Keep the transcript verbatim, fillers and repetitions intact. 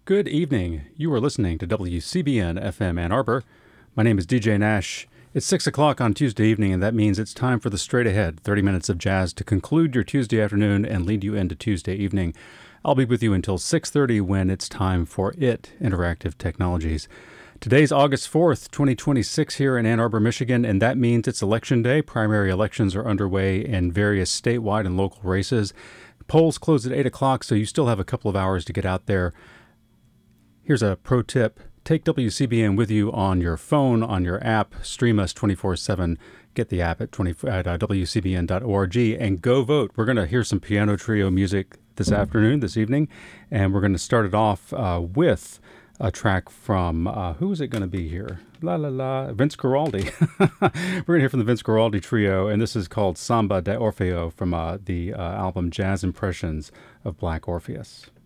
Good evening. You are listening to W C B N F M Ann Arbor. My name is D J Nash. It's six o'clock on Tuesday evening, and that means it's time for the Straight Ahead, thirty minutes of jazz to conclude your Tuesday afternoon and lead you into Tuesday evening. I'll be with you until six thirty when it's time for IT, Interactive Technologies. Today's August fourth, twenty twenty-six here in Ann Arbor, Michigan, and that means it's election day. Primary elections are underway in various statewide and local races. Polls close at eight o'clock, so you still have a couple of hours to get out there. Here's a pro tip. Take W C B N with you on your phone, on your app. Stream us twenty-four seven. Get the app at, twenty, at uh, W C B N dot org and go vote. We're going to hear some piano trio music this afternoon, this evening, and we're going to start it off uh, with a track from, uh, who is it going to be here? La la la, Vince Guaraldi. We're going to hear from the Vince Guaraldi Trio, and this is called Samba de Orfeo from uh, the uh, album Jazz Impressions of Black Orpheus.